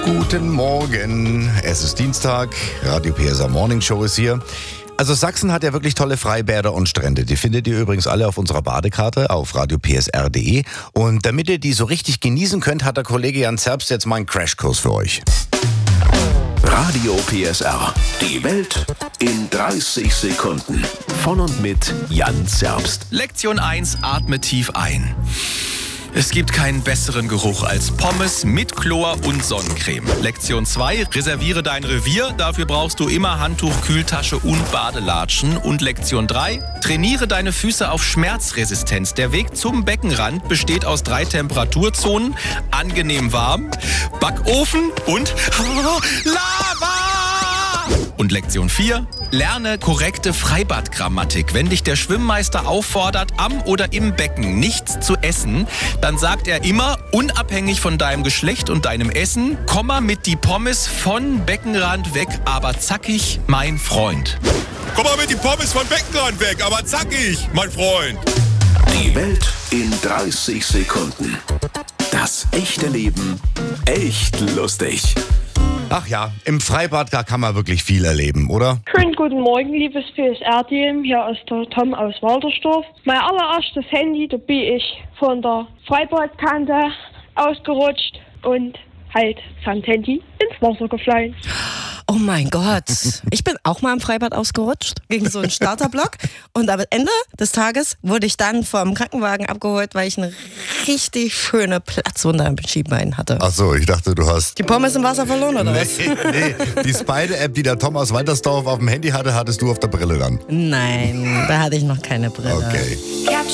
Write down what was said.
Guten Morgen, es ist Dienstag, Radio PSR Morning Show ist hier. Also Sachsen hat ja wirklich tolle Freibäder und Strände. Die findet ihr übrigens alle auf unserer Badekarte auf radiopsr.de. Und damit ihr die so richtig genießen könnt, hat der Kollege Jan Zerbst jetzt mal einen Crashkurs für euch. Radio PSR. Die Welt in 30 Sekunden. Von und mit Jan Zerbst. Lektion 1, atme tief ein. Es gibt keinen besseren Geruch als Pommes mit Chlor und Sonnencreme. Lektion 2, reserviere dein Revier. Dafür brauchst du immer Handtuch, Kühltasche und Badelatschen. Und Lektion 3, trainiere deine Füße auf Schmerzresistenz. Der Weg zum Beckenrand besteht aus 3 Temperaturzonen. Angenehm warm, Backofen und Lava! Und Lektion 4, lerne korrekte Freibadgrammatik. Wenn dich der Schwimmmeister auffordert, am oder im Becken nichts zu essen, dann sagt er immer, unabhängig von deinem Geschlecht und deinem Essen, Komma mit die Pommes von Beckenrand weg, aber zackig, mein Freund. Komm mal mit die Pommes von Beckenrand weg, aber zackig, mein Freund. Die Welt in 30 Sekunden. Das echte Leben echt lustig. Ach ja, im Freibad, da kann man wirklich viel erleben, oder? Schönen guten Morgen, liebes PSR-Team. Hier ist der Tom aus Waltersdorf. Mein allererstes Handy, da bin ich von der Freibadkante ausgerutscht und halt samt Handy ins Wasser gefallen. Oh mein Gott. Ich bin auch mal im Freibad ausgerutscht, gegen so einen Starterblock. Und am Ende des Tages wurde ich dann vom Krankenwagen abgeholt, weil ich eine richtig schöne Platzwunde am Schienbein hatte. Ach so, ich dachte, du hast... Die Pommes im Wasser verloren, oder was? Nee, die Spider-App, die der Tom aus Waltersdorf auf dem Handy hatte, hattest du auf der Brille dann. Nein, da hatte ich noch keine Brille. Okay.